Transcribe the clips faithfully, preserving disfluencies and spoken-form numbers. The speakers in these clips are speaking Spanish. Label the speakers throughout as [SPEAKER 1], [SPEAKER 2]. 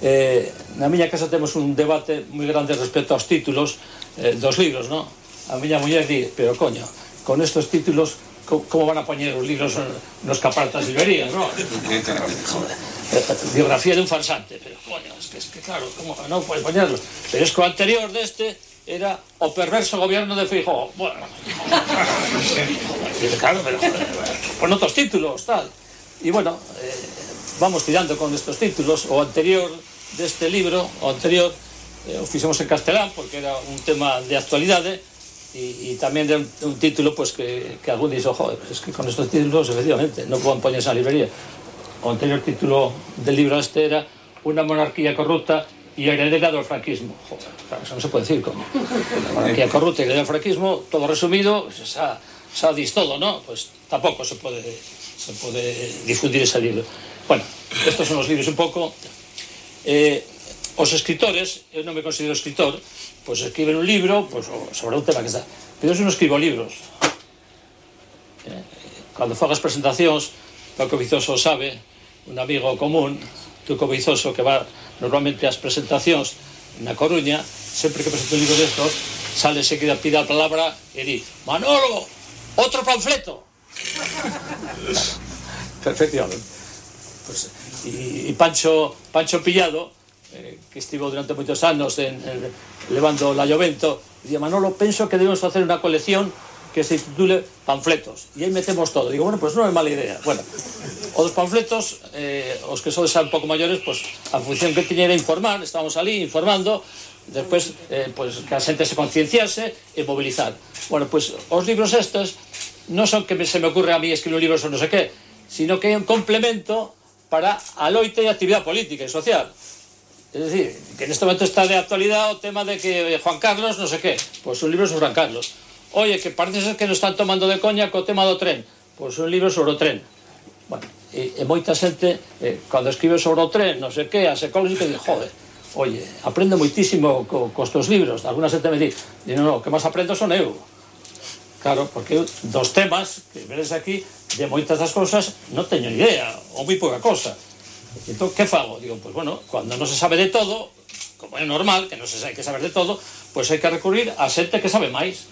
[SPEAKER 1] Eh, na miña casa temos un debate moi grande respecto aos títulos eh, dos libros, non? A miña muller di, pero coño, con estos títulos como van a poñer os libros nos caparatas de librerías, non? Joder, biografía de un farsante, pero coño, es que, es que claro, como non pode poñerlos? Pero es que o anterior deste era o perverso gobierno de Feijóo. Bueno, claro, pero joder, pon outros títulos, tal. E bueno, eh, vamos tirando con estos títulos. O anterior deste libro, o anterior, eh, o fixemos en castelán, porque era un tema de actualidade, e, e tamén de un, un título pues, que, que algún dixo, joder, pues es que con estos títulos, efectivamente, non poden poñerse na librería. O anterior título del libro este era Una monarquía corrupta y heredera del franquismo. Joder, claro, eso non se pode decir como la monarquía corrupta y heredera del franquismo, todo resumido, xa, xa dis todo, ¿no? Pues tampouco se pode, se pode difundir ese libro. Bueno, estos son os libros un pouco. Eh, os escritores, eu non me considero escritor, pois pues escriben un libro pues, sobre un tema que está. Pero eu non escribo libros. Eh, cando fago as presentacións, Paco Vizoso sabe, un amigo común, Tuco Vizoso, que va normalmente ás presentacións na Coruña, sempre que presento un libro destos, sale enseguida, pide a palabra e di, Manolo, outro panfleto. Perfectamente. Pues, e, e Pancho, Pancho Pillado, eh, que estivo durante moitos anos en, en, levando la Llovento, dicía, Manolo, penso que debemos facer unha colección que se titule Panfletos, e aí metemos todo. Digo, bueno, pues non é mala idea. Bueno, os dos panfletos, eh, os que sodes un pouco maiores, pues, a función que tiña era informar, estábamos ali informando, despois, eh, pues, que a xente se concienciase e mobilizar. Bueno, pues, os libros estes non son que me, se me ocurre a mí escribir un libro sobre non sei que, sino que é un complemento para a loita e a actividade política e social. Es decir, que neste momento está de actualidade o tema de que Juan Carlos non sei que, pois un libro sobre Juan Carlos. Oye, que parece ser que nos están tomando de coña co tema do tren, pois un libro sobre o tren. Bueno, e, e moita xente, eh, cando escribe sobre o tren, non sei que, as ecoloxicas, di, joder, oye, aprendo moitísimo co, cos teus libros. Alguna xente me di, di, non, non, que máis aprendo son eu. Claro, porque eu, dos temas que veres aquí, de moitas das cousas, non teño ni idea, ou moi pouca cosa. Entón, que fago? Digo, pues bueno, cando non se sabe de todo, como é normal, que non se sabe que saber de todo, pois pues hai que recurrir a xente que sabe máis.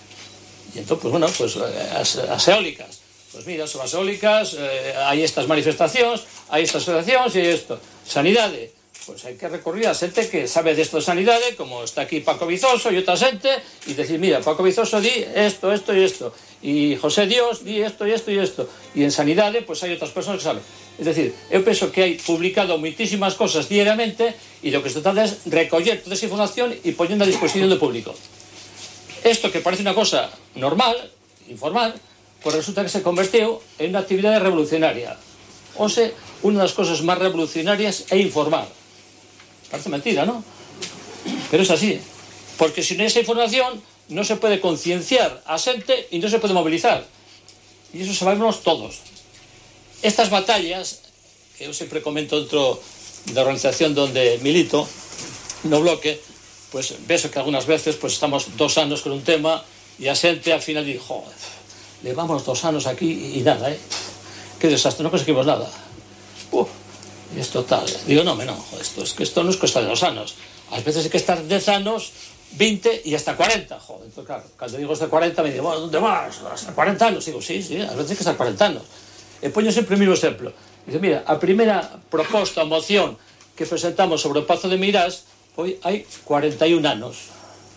[SPEAKER 1] E entón, pues bueno, pues as, as eólicas. Pues mira, sobre as eólicas, eh, hai estas manifestacións, hai estas asociacións e isto. Sanidade, pues hai que recurrir a xente que sabe desto de sanidade, como está aquí Paco Vizoso e outra xente, e decir, mira, Paco Vizoso di esto, esto e isto, e José Dios di esto e isto e isto, e en sanidade, pues hai outras persoas que saben. Es decir, eu penso que hai publicado moitísimas cosas diariamente e o que se trata é recoller toda esa información e poñendo a disposición do público. Esto que parece unha cosa normal, informal, pues resulta que se converteu en unha actividade revolucionaria. O sea, unha das cosas máis revolucionarias é informar. Parece mentira, ¿no? Pero es así. Porque sin esa información non se pode concienciar a xente e non se pode mobilizar. E iso sabemos todos. Estas batallas, que eu sempre comento dentro da organización donde milito, no bloque, pues ves que algunas veces pues estamos dos anos con un tema e a xente al final di, joder, levamos dos anos aquí e nada, eh? Que desastre, non conseguimos nada. Uf, isto tal. Digo, non, non, esto, es que isto non es cuesta de dos anos. Ás veces hai que estar dez anos, vinte e hasta cuarenta. Joder, entón, claro, cando digo hasta cuarenta me digo, bueno, onde vas? Hasta cuarenta anos? Digo, sí, sí, ás veces hai que estar cuarenta anos. E poño sempre o mesmo exemplo. Dice, mira, a primeira proposta, moción que presentamos sobre o Pazo de Meirás foi hai cuarenta e un anos.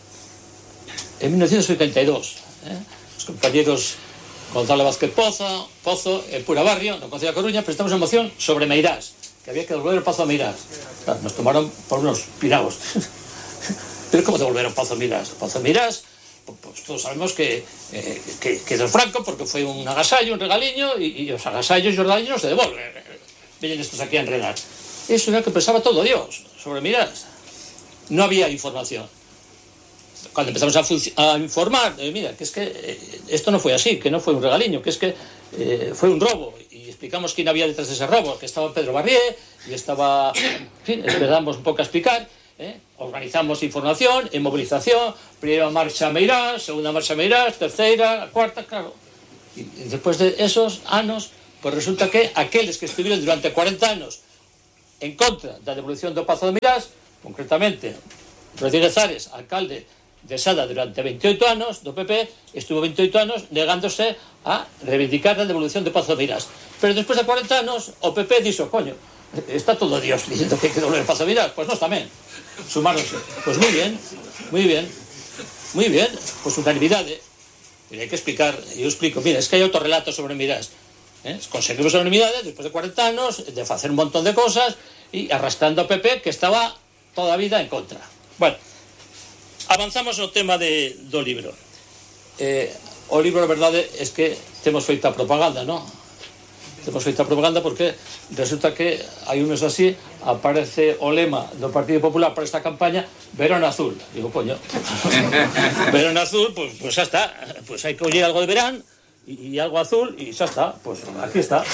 [SPEAKER 1] En mil novecientos oitenta e dos. Eh? Os compañeros Gonzalo Vázquez Pozo, Pozo e Pura Barrio, no Concello da Coruña, presentamos unha moción sobre Meirás, que había que devolver o Pazo de Meirás. Claro, nos tomaron por unos piraos. Pero como devolver o Pazo de Meirás? O Pazo de Meirás, pues todos sabemos que, eh, que, que do Franco, porque foi un agasallo, un regaliño, e, e os agasallos e os regaliños se devolven. Veñen estos aquí a enredar. Eso era o que pensaba todo Dios sobre Meirás. No había información. Cuando empezamos a, a informar, eh, mira, que es que eh, esto no fue así, que no fue un regaliño, que es que eh, fue un robo, y explicamos quién había detrás de ese robo, que estaba Pedro Barrié, y estaba, en fin, empezamos un poco a explicar, eh, organizamos información, en movilización, primera marcha a Meirás, segunda marcha a Meirás, terceira, cuarta, claro, y, y después de esos años, pues resulta que aquellos que estuvieron durante cuarenta años en contra da devolución do Pazo de Meirás, concretamente Rodríguez Ares, alcalde de Sada durante veintiocho anos, do P P, estuvo veintiocho anos negándose a reivindicar a devolución do Pazo de Meirás. Pero despois de cuarenta anos, o P P dixo, coño, está todo Dios diciendo que hai que devolver o Pazo de Meirás, pois nós tamén, sumáronse. Pois moi bien, moi bien, moi bien, pois unanimidade. Pero hai que explicar, eu explico, mira, es que hai autorrelatos sobre Meirás. Eh? Conseguimos a unanimidade, despois de cuarenta anos, de facer un montón de cosas, e arrastrando ao P P, que estaba toda a vida en contra. Bueno, avanzamos no tema de, do libro. Eh, o libro, a verdade, é que temos feito a propaganda, non? Temos feito a propaganda porque resulta que hai un mes así aparece o lema do Partido Popular para esta campaña, verón azul. Digo, coño, verón azul, pues, pues xa está, pues hai que oír algo de verán e, e algo azul e xa está, pues aquí está.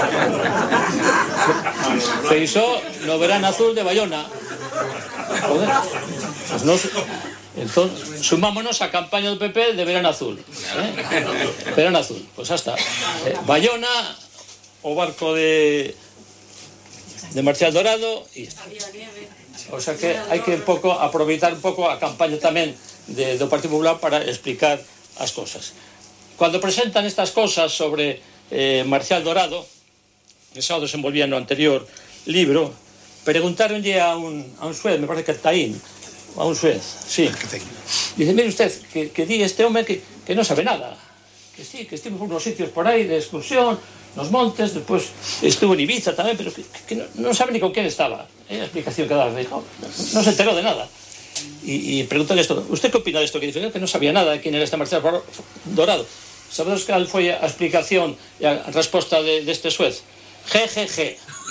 [SPEAKER 1] Feixó no verán azul de Bayona. Joder, pues nos, entón, sumámonos a campaña do P P de verán azul, eh? Verán azul, pues xa está. eh, Bayona, o barco de de Marcial Dorado e está. O sea que hai que un pouco aproveitar un pouco a campaña tamén de, do Partido Popular para explicar as cosas. Cuando presentan estas cosas sobre eh, Marcial Dorado, que xa o desenvolvía no anterior libro, preguntaronlle a un, a un suez, me parece que Taín, a un suez, sí. Dice, mire usted, que, que di este home que, que non sabe nada, que sí, que estivo por unos sitios por aí de excursión, nos montes, despois estuvo en Ibiza tamén, pero que, que non, non sabe ni con quen estaba. É a explicación que daba, no, non se enterou de nada. E, e preguntan isto, usted que opina desto? Que dice, que non sabía nada de quen era este Marcial Dorado. Sabedes cal foi a explicación e a resposta de, deste suez? G G G.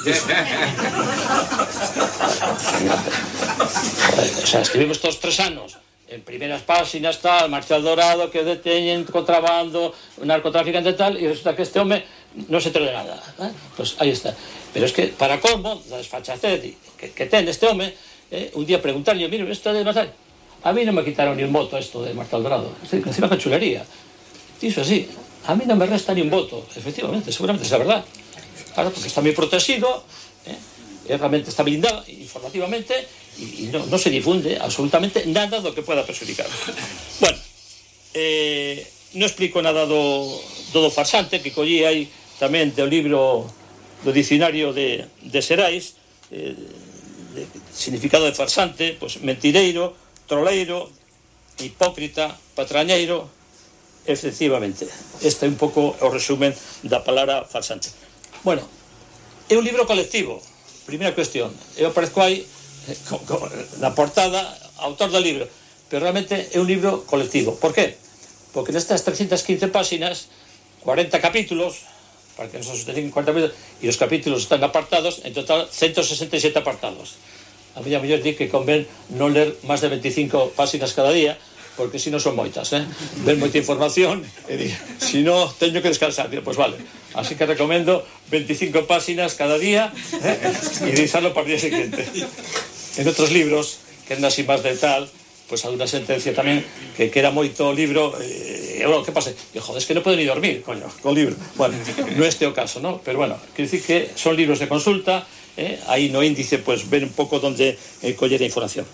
[SPEAKER 1] O sea, estivemos todos tres anos en primeras páxinas, tal, Marcial Dorado que deteñen contrabando, narcotraficante tal, e resulta que este home non se enterou de nada, eh? Pues aí está. Pero es que, para colmo, da desfachatez que, que ten este home, eh, un día preguntarle, mire, isto de Marcial, a mí non me quitaron ni un voto esto de Marcial Dorado, que encima que chulería. Diso así, a mí non me resta ni un voto, efectivamente, seguramente é a verdad. Claro, porque está moi protegido, eh, realmente está blindado informativamente e, e non, non se difunde absolutamente nada do que pueda perjudicar. Bueno, eh, non explico nada do, do, do farsante que collí aí tamén do libro do dicionario de, de Xerais, eh, de significado de farsante, pues, mentireiro, troleiro, hipócrita, patrañeiro, efectivamente. Este é un pouco o resumen da palabra farsante. Bueno, é un libro colectivo, primeira cuestión. Eu aparezco aí na portada, autor do libro, pero realmente é un libro colectivo. Por qué? Porque nestas trescientas quince páxinas, cuarenta capítulos, para que non se sostengan cuarenta capítulos, e os capítulos están apartados, en total ciento sesenta y siete apartados. A miña muller di que convén non ler máis de veinticinco páxinas cada día, porque si non son moitas, eh? Ven moita información e di, si non, teño que descansar. Digo, pois vale, así que recomendo veinticinco páxinas cada día, eh? E deixarlo para o día seguinte. En outros libros, que non así máis de tal, pois alguna sentencia tamén que quera moito o libro, e, bueno, que pase? E, joder, es que non poden ni dormir, coño, con o libro. Bueno, non é este o caso, ¿no? Pero bueno, quero dicir que son libros de consulta, eh? Aí no índice, pues, ven un pouco onde eh, coller a información.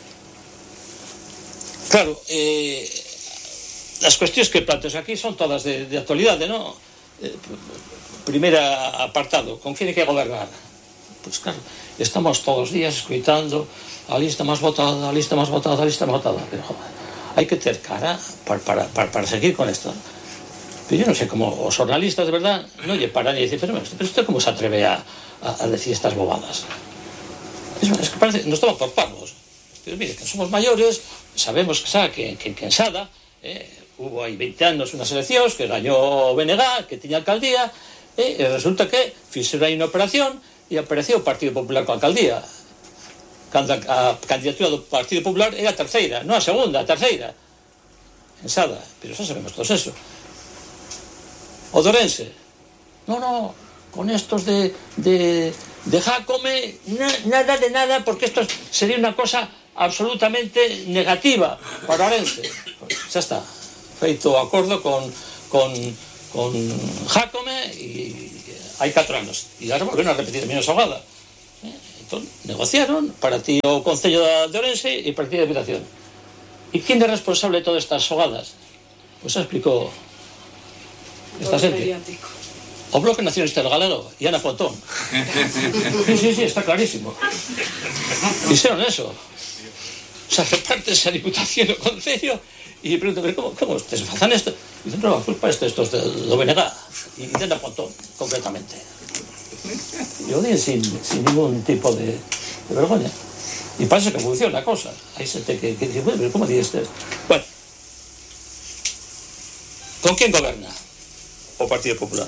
[SPEAKER 1] Claro, eh, as cuestións que planteas aquí son todas de, de actualidade, ¿no? Eh, primeira apartado, con quen hai que gobernar? Pois claro, estamos todos os días escoitando a lista máis votada, a lista máis votada, a lista máis votada, pero joder, hai que ter cara para, para, para, para seguir con esto. Pero yo non sei como os jornalistas, de verdad, non lle paran e dicen, pero, pero usted como se atreve a, a, a decir estas bobadas? Es, es que parece, nos toman por parvos. Pero mire, que somos maiores, sabemos que xa, que, que, que en Sada eh, hubo aí veinte anos unhas eleccións que gañou o B N G, que tiña alcaldía, e eh, resulta que fixeron aí unha operación e apareceu o Partido Popular coa alcaldía, cando a, a candidatura do Partido Popular era a terceira, non a segunda, a terceira en Sada, pero xa sabemos todos eso. O Dorense, non, non, con estos de de, de Jácome, na, nada de nada, porque esto sería unha cosa absolutamente negativa para Orense. Pues xa está, feito o acordo con, con, con Jácome e hai catro anos, e agora volven a repetir a miña xogada, eh? Entón, negociaron para ti o Concello de Ourense e para ti a Diputación. E quen é responsable de todas estas xogadas? Pois xa explicou esta xente. O Bloque Nacionalista Galego e Ana Pontón. Sí, sí, sí, está clarísimo. Fixeron eso. O sea, repartes a Diputación o Concello e preguntan, pero como, como ustedes facen isto? E dicen, no, a culpa é estos do B N G e de Ana Pontón, concretamente. E o din sin, sin ningún tipo de, de vergoña. E parece que funciona a cosa. Aí se te que, que dice, bueno, pero como di este? Bueno, con quen goberna o Partido Popular?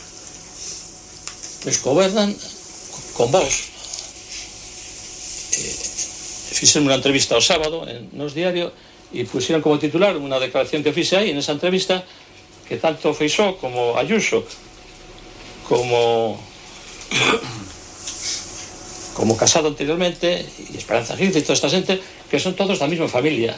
[SPEAKER 1] Pois gobernan con vos. Eh, fixeron unha entrevista o sábado en Nos Diario e pusieron como titular unha declaración que fixe aí en esa entrevista que tanto Feixóo como Ayuso como como Casado anteriormente e Esperanza Aguirre e toda esta xente que son todos da mesma familia,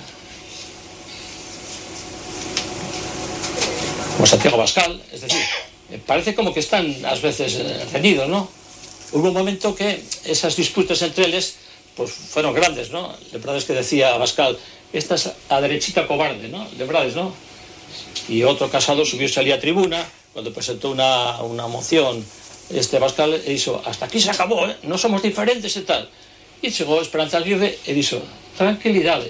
[SPEAKER 1] como Santiago Abascal, es decir, parece como que están ás veces reñidos, ¿no? Hubo un momento que esas disputas entre eles pues fueron grandes, ¿no? Lembrades que decía Abascal, esta es a derechita cobarde, ¿no? Lembrades, ¿no? Y otro Casado subióse ali a tribuna cuando presentó una, una moción este Abascal e dixo, hasta aquí se acabó, ¿eh? No somos diferentes e tal. E chegou Esperanza Aguirre e dixo, tranquilidade,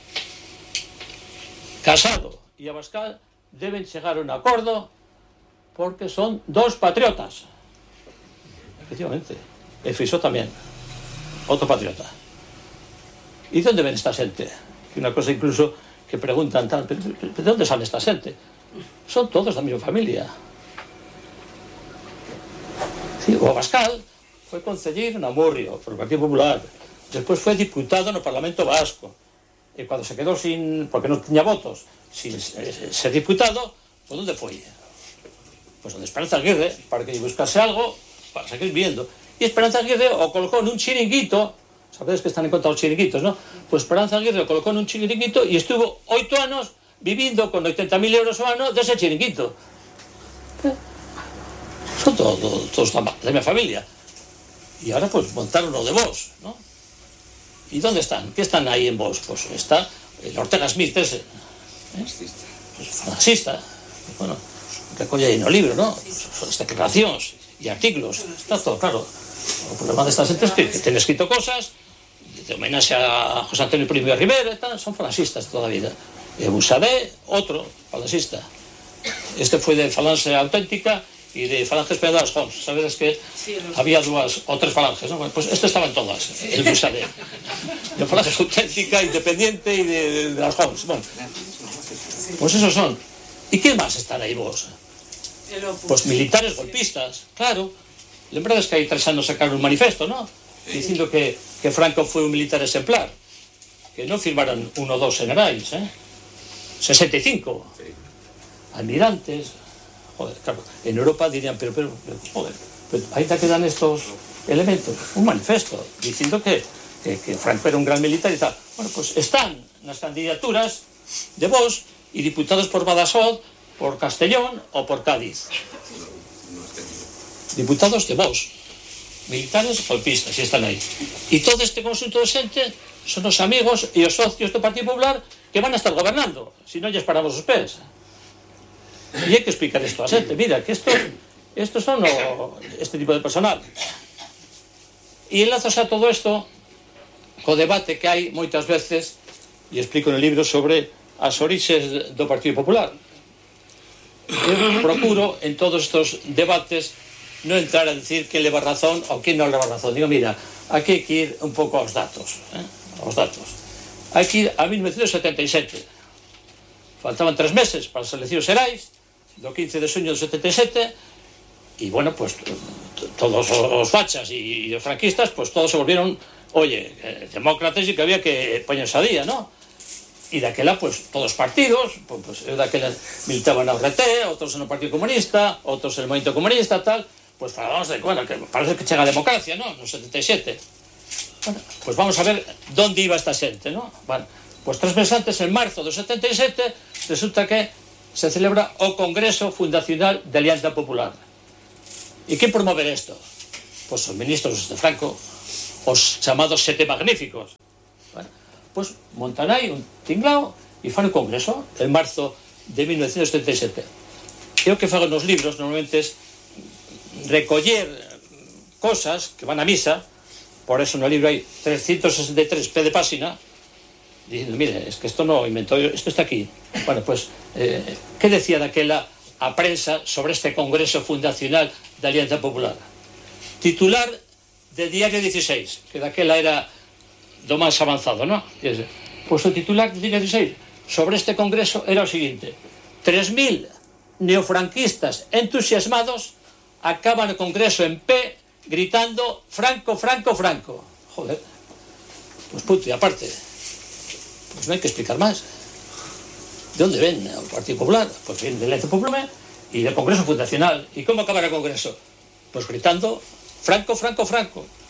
[SPEAKER 1] Casado e Abascal deben chegar a un acordo porque son dos patriotas. Efectivamente. E Feixóo tamén, outro patriota. E de onde ven esta xente? Que unha cosa incluso que preguntan tal, pero de onde sale esta xente? Son todos da mesma familia. Sí, o Abascal foi concelleiro na Murrio por o Partido Popular, despois foi diputado no Parlamento Vasco e cando se quedou sin, porque non tiña votos, sin ser diputado, pues onde foi? Pois onde Esperanza Aguirre, para que lle buscase algo para seguir viendo. E Esperanza Aguirre o colocou nun chiringuito, sabedes que están en contra os chiringuitos, non? Pois Esperanza Aguirre o colocou nun chiringuito e estuvo oito anos vivindo con oitenta mil euros ao ano dese chiringuito. Son todos, todos da minha familia. E agora, pues, montaron o de vos, ¿no? E onde están? Que están aí en vos? Pues está el Ortega Smith ese, ¿eh? Pues fascista. Bueno, recolle aí no libro, ¿no? Son as declaracións e artículos. Está todo claro. O problema desta xente é que, que ten escrito cosas de homenaxe a José Antonio Primo de Rivera e tal, son fascistas toda a vida. E Busadé, outro fascista. Este foi de Falange Auténtica e de Falange Española das Homs. Sabedes que sí, no, había dúas ou tres falanges, non? Pois pues este estaban todas, el Busadé. De Falange Auténtica, Independiente e de, de, de las Homs. Bueno, pois pues esos son. E que máis están aí vos? Pois pues militares golpistas, claro. Lembrades que hai tres anos sacaron un manifesto, non? Dicindo que, que Franco foi un militar exemplar. Que non firmaran un ou dos generais, eh? sesenta e cinco. Almirantes. Joder, claro, en Europa dirían, pero, pero, pero joder, pero ahí te quedan estos elementos, un manifesto, diciendo que, que, que Franco era un gran militar y tal. Bueno, pues están nas candidaturas de vos y diputados por Badajoz, por Castellón o por Cádiz. Diputados de vos, militares golpistas, y están ahí. Y todo este conjunto de xente son os amigos e os socios do Partido Popular que van a estar gobernando, si non lles paramos os pés. E hai que explicar isto a xente, mira, que isto, estos son o, este tipo de personal. E enlazos a todo isto co debate que hai moitas veces, e explico no libro sobre as orixes do Partido Popular. Eu procuro en todos estes debates non entrar a decir que leva razón ou que non leva razón. Digo, mira, aquí hai que ir un pouco aos datos, eh? aos datos. Hai que ir a mil novecientos setenta e sete. Faltaban tres meses para as eleccións xerais, do quince de xuño do setenta e sete, e, bueno, pues, todos os fachas e os franquistas, pues, todos se volvieron, oye, demócratas e que había que poñerse a día, ¿no? E daquela, pues, todos os partidos, pues, pues, eu daquela militaba na O R T, outros no Partido Comunista, outros en el Movimento Comunista, tal, pues, falábamos de, bueno, que parece que chega a democracia, ¿no? No setenta e sete. Bueno, pues vamos a ver dónde iba esta xente, ¿no? Bueno, pues tres meses antes, en marzo do setenta e sete, resulta que se celebra o Congreso Fundacional de Alianza Popular. E que promover isto? Pois os ministros de Franco, os chamados Sete Magníficos. Bueno, pues montan aí un tinglao e fan o congreso en marzo de mil novecientos setenta e sete. E o que fago nos libros normalmente es recoller cosas que van a misa. Por eso no libro hai trescientos sesenta e tres pé de página diciendo, mire, es que esto no inventó yo, esto está aquí. Bueno, pues, eh, ¿qué decía daquela a prensa sobre este congreso fundacional da Alianza Popular? Titular de Diario dieciséis, que daquela era do máis avanzado, ¿no? Pues o titular de Diario dieciséis sobre este congreso era o seguinte: tres mil neofranquistas entusiasmados acaban o congreso en pé gritando Franco, Franco, Franco. Joder, pues punto y aparte. Pues no hay que explicar más. ¿De dónde ven el Partido Popular? Pues viene del Alianza Popular y del Congreso Fundacional. ¿Y cómo acaba el Congreso? Pues gritando Franco, Franco, Franco.